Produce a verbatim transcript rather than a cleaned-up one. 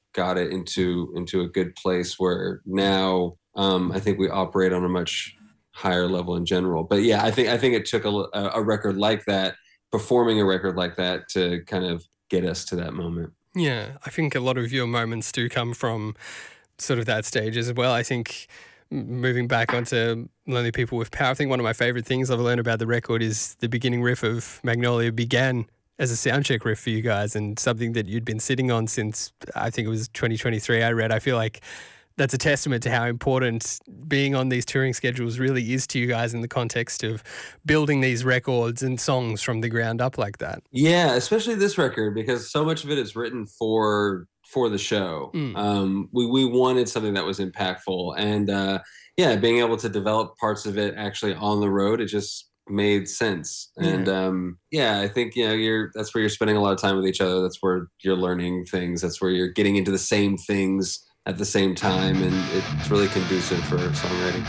got it into into a good place where now um, I think we operate on a much higher level in general. But yeah, I think I think it took a, a record like that, performing a record like that, to kind of get us to that moment. Yeah, I think a lot of your moments do come from sort of that stage as well. I think moving back onto Lonely People with Power, I think one of my favorite things I've learned about the record is the beginning riff of Magnolia began as a soundcheck riff for you guys, and something that you'd been sitting on since I think it was twenty twenty-three. I read. I feel like that's a testament to how important being on these touring schedules really is to you guys in the context of building these records and songs from the ground up like that. Yeah, especially this record, because so much of it is written for for the show. Mm. Um, we we wanted something that was impactful, and uh, yeah, being able to develop parts of it actually on the road, it just made sense. And Yeah. um, yeah, I think you know you're that's where you're spending a lot of time with each other. That's where you're learning things. That's where you're getting into the same things at the same time, and it's really conducive for songwriting.